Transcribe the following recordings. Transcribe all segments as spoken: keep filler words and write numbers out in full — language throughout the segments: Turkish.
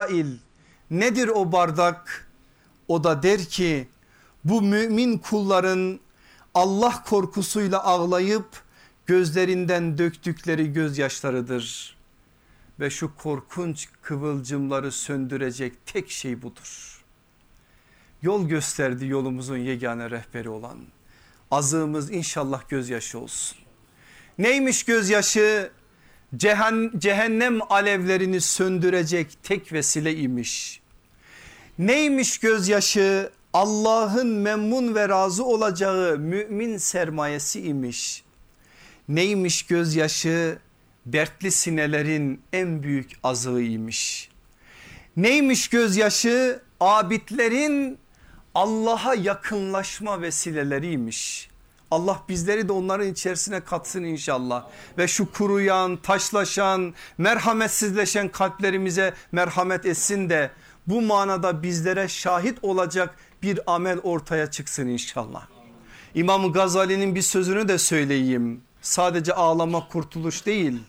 kail, nedir o bardak? O da der ki bu mümin kulların Allah korkusuyla ağlayıp gözlerinden döktükleri gözyaşlarıdır. Ve şu korkunç kıvılcımları söndürecek tek şey budur. Yol gösterdi yolumuzun yegane rehberi olan. Azığımız inşallah gözyaşı olsun. Neymiş gözyaşı? Cehennem alevlerini söndürecek tek vesile imiş. Neymiş gözyaşı? Allah'ın memnun ve razı olacağı mümin sermayesi imiş. Neymiş gözyaşı? Dertli sinelerin en büyük azığıymış. Neymiş gözyaşı? Abidlerin Allah'a yakınlaşma vesileleriymiş. Allah bizleri de onların içerisine katsın inşallah. Ve şu kuruyan, taşlaşan, merhametsizleşen kalplerimize merhamet etsin de bu manada bizlere şahit olacak bir amel ortaya çıksın inşallah. İmam Gazali'nin bir sözünü de söyleyeyim. Sadece ağlamak kurtuluş değil.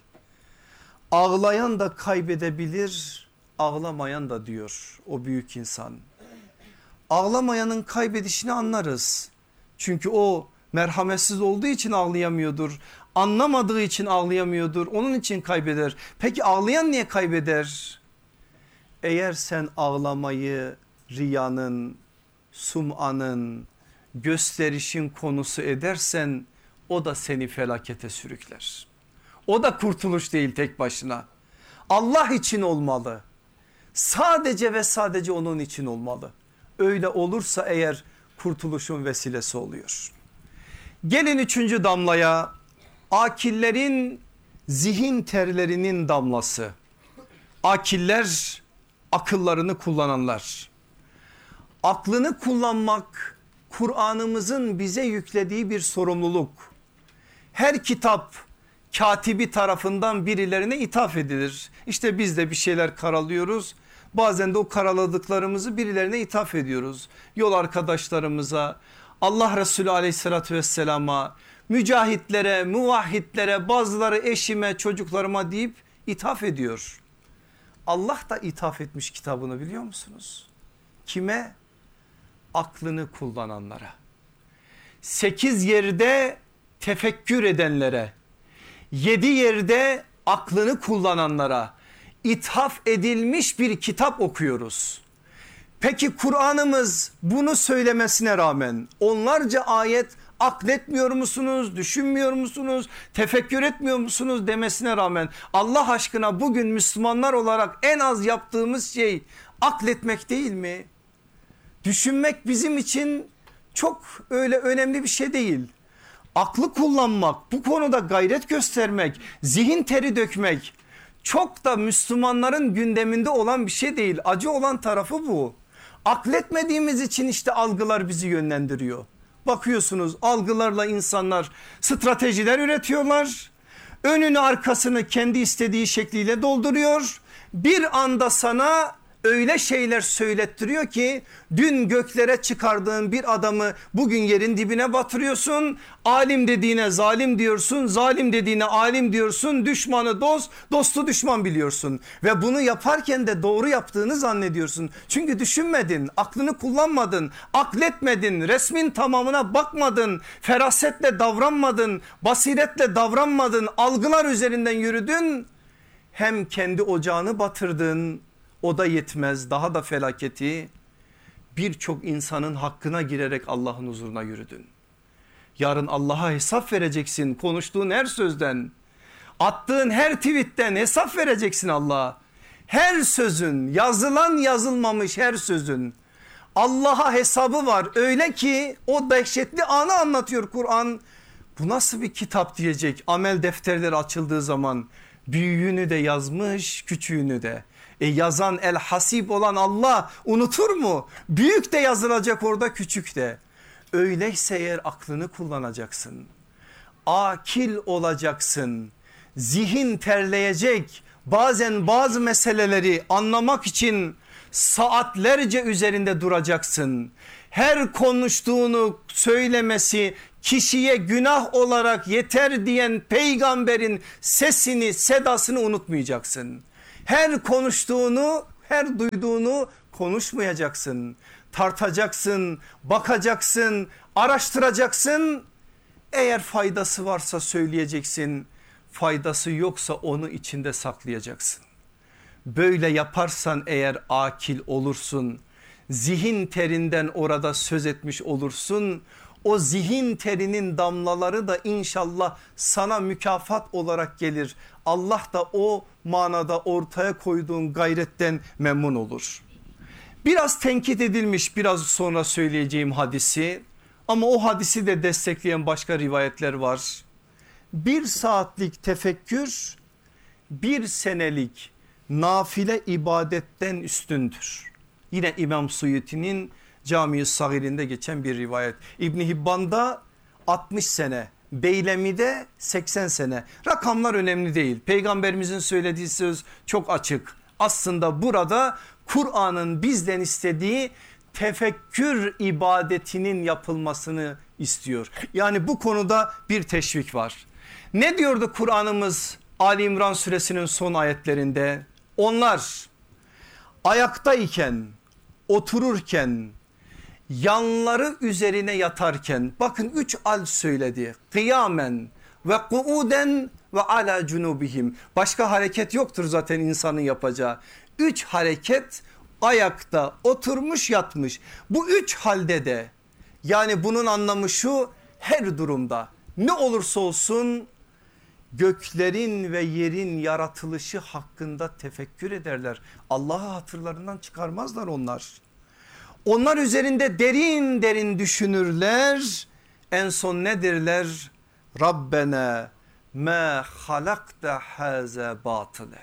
Ağlayan da kaybedebilir, ağlamayan da diyor o büyük insan. Ağlamayanın kaybedişini anlarız. Çünkü o merhametsiz olduğu için ağlayamıyordur. Anlamadığı için ağlayamıyordur. Onun için kaybeder. Peki ağlayan niye kaybeder? Eğer sen ağlamayı riyanın, sum'anın, gösterişin konusu edersen o da seni felakete sürükler. O da kurtuluş değil tek başına. Allah için olmalı. Sadece ve sadece onun için olmalı. Öyle olursa eğer kurtuluşun vesilesi oluyor. Gelin üçüncü damlaya, akillerin zihin terlerinin damlası. Akiller akıllarını kullananlar. Aklını kullanmak Kur'an'ımızın bize yüklediği bir sorumluluk. Her kitap katibi tarafından birilerine ithaf edilir. İşte biz de bir şeyler karalıyoruz. Bazen de o karaladıklarımızı birilerine ithaf ediyoruz. Yol arkadaşlarımıza, Allah Resulü aleyhissalatü vesselama, mücahitlere, muvahhitlere, bazıları eşime, çocuklarıma deyip ithaf ediyor. Allah da ithaf etmiş kitabını biliyor musunuz? Kime? Aklını kullananlara. Sekiz yerde tefekkür edenlere, yedi yerde aklını kullananlara ithaf edilmiş bir kitap okuyoruz. Peki Kur'an'ımız bunu söylemesine rağmen onlarca ayet akletmiyor musunuz, düşünmüyor musunuz, tefekkür etmiyor musunuz demesine rağmen Allah aşkına bugün Müslümanlar olarak en az yaptığımız şey akletmek değil mi? Düşünmek bizim için çok öyle önemli bir şey değil. Aklı kullanmak, bu konuda gayret göstermek, zihin teri dökmek çok da Müslümanların gündeminde olan bir şey değil. Acı olan tarafı bu. Akletmediğimiz için işte algılar bizi yönlendiriyor. Bakıyorsunuz algılarla insanlar stratejiler üretiyorlar. Önünü arkasını kendi istediği şekliyle dolduruyor. Bir anda sana öyle şeyler söylettiriyor ki dün göklere çıkardığın bir adamı bugün yerin dibine batırıyorsun. Alim dediğine zalim diyorsun, zalim dediğine alim diyorsun, düşmanı dost, dostu düşman biliyorsun. Ve bunu yaparken de doğru yaptığını zannediyorsun. Çünkü düşünmedin, aklını kullanmadın, akletmedin, resmin tamamına bakmadın, ferasetle davranmadın, basiretle davranmadın, algılar üzerinden yürüdün. Hem kendi ocağını batırdın. O da yetmez, daha da felaketi, birçok insanın hakkına girerek Allah'ın huzuruna yürüdün. Yarın Allah'a hesap vereceksin, konuştuğun her sözden, attığın her tweetten hesap vereceksin Allah'a. Her sözün, yazılan yazılmamış her sözün Allah'a hesabı var. Öyle ki o dehşetli anı anlatıyor Kur'an. Bu nasıl bir kitap diyecek amel defterleri açıldığı zaman. Büyüğünü de yazmış, küçüğünü de. E yazan el hasib olan Allah unutur mu? Büyük de yazılacak orada, küçük de. Öyleyse eğer aklını kullanacaksın. Akil olacaksın. Zihin terleyecek. Bazen bazı meseleleri anlamak için saatlerce üzerinde duracaksın. Her konuştuğunu söylemesi kişiye günah olarak yeter diyen peygamberin sesini, sedasını unutmayacaksın. Her konuştuğunu Her duyduğunu konuşmayacaksın, tartacaksın, bakacaksın, araştıracaksın. Eğer faydası varsa söyleyeceksin, faydası yoksa onu içinde saklayacaksın. Böyle yaparsan eğer akil olursun, zihin terinden orada söz etmiş olursun. O zihin terinin damlaları da inşallah sana mükafat olarak gelir. Allah da o manada ortaya koyduğun gayretten memnun olur. Biraz tenkit edilmiş biraz sonra söyleyeceğim hadisi, ama o hadisi de destekleyen başka rivayetler var. Bir saatlik tefekkür bir senelik nafile ibadetten üstündür. Yine İmam Suyuti'nin Cami-i Sagir'inde geçen bir rivayet. İbn Hibban'da altmış sene, Beylemi'de seksen sene. Rakamlar önemli değil. Peygamberimizin söylediği söz çok açık. Aslında burada Kur'an'ın bizden istediği tefekkür ibadetinin yapılmasını istiyor. Yani bu konuda bir teşvik var. Ne diyordu Kur'an'ımız Ali İmran suresinin son ayetlerinde? Onlar ayaktayken, otururken, yanları üzerine yatarken, bakın üç al söyledi. Kıyamen ve kuuden ve ala cunubihim. Başka hareket yoktur zaten insanın yapacağı. Üç hareket, ayakta, oturmuş, yatmış. Bu üç halde de, yani bunun anlamı şu: her durumda ne olursa olsun göklerin ve yerin yaratılışı hakkında tefekkür ederler. Allah'ı hatırlarından çıkarmazlar onlar. Onlar üzerinde derin derin düşünürler. En son ne derler? Rabbena ma halakta haza batile.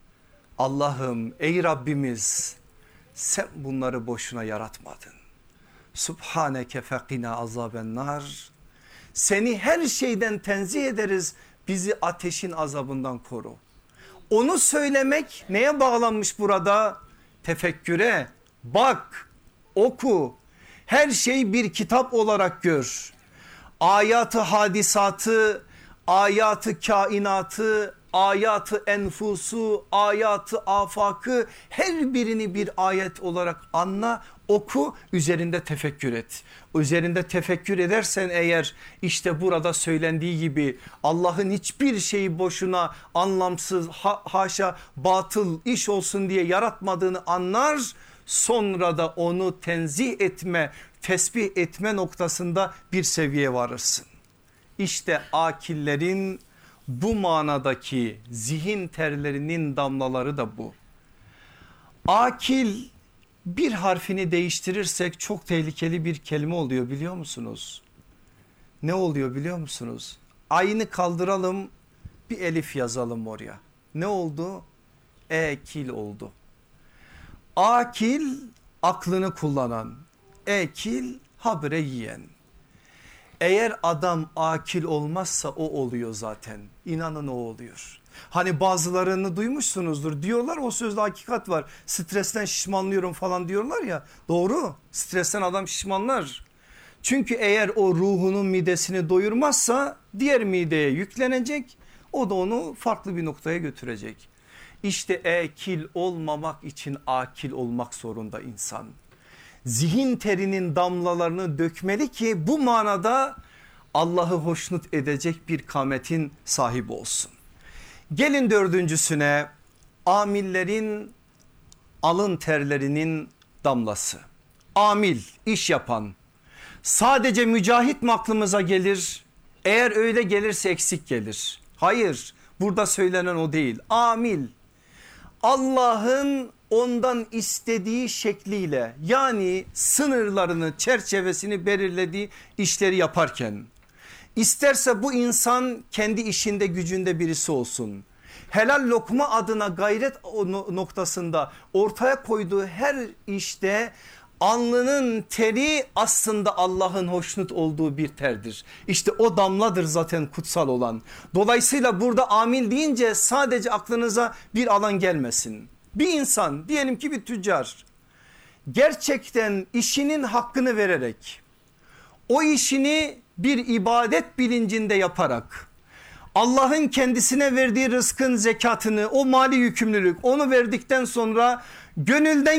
Allah'ım, ey Rabbimiz, sen bunları boşuna yaratmadın. Subhaneke fekina azaben nar. Seni her şeyden tenzih ederiz, bizi ateşin azabından koru. Onu söylemek neye bağlanmış burada? Tefekküre. Bak, oku, her şey bir kitap olarak gör. Ayatı hadisatı, ayatı kainatı, ayatı enfusu, ayatı afakı, her birini bir ayet olarak anla, oku, üzerinde tefekkür et. Üzerinde tefekkür edersen eğer, işte burada söylendiği gibi Allah'ın hiçbir şeyi boşuna, anlamsız, ha, haşa batıl iş olsun diye yaratmadığını anlar. Sonra da onu tenzih etme, tesbih etme noktasında bir seviyeye varırsın. İşte akillerin bu manadaki zihin terlerinin damlaları da bu. Akil bir harfini değiştirirsek çok tehlikeli bir kelime oluyor, biliyor musunuz? Ne oluyor biliyor musunuz? Aynı kaldıralım, bir elif yazalım oraya. Ne oldu? Ekil oldu. Akil aklını kullanan, ekil habire yiyen. Eğer adam akil olmazsa o oluyor zaten. İnanın o oluyor. Hani bazılarını duymuşsunuzdur, diyorlar, o sözde hakikat var. Stresten şişmanlıyorum falan diyorlar ya, doğru, stresten adam şişmanlar. Çünkü eğer o ruhunun midesini doyurmazsa diğer mideye yüklenecek, o da onu farklı bir noktaya götürecek. İşte ekil olmamak için akil olmak zorunda insan. Zihin terinin damlalarını dökmeli ki bu manada Allah'ı hoşnut edecek bir kametin sahibi olsun. Gelin dördüncüsüne, amillerin alın terlerinin damlası. Amil, iş yapan. Sadece mücahit mi aklımıza gelir? Eğer öyle gelirse eksik gelir. Hayır, burada söylenen o değil. Amil, Allah'ın ondan istediği şekliyle, yani sınırlarını, çerçevesini belirlediği işleri yaparken, isterse bu insan kendi işinde gücünde birisi olsun, helal lokma adına gayret noktasında ortaya koyduğu her işte alnının teri aslında Allah'ın hoşnut olduğu bir terdir. İşte o damladır zaten kutsal olan. Dolayısıyla burada amil deyince sadece aklınıza bir alan gelmesin. Bir insan, diyelim ki bir tüccar, gerçekten işinin hakkını vererek, o işini bir ibadet bilincinde yaparak, Allah'ın kendisine verdiği rızkın zekatını, o mali yükümlülük, onu verdikten sonra Gönülden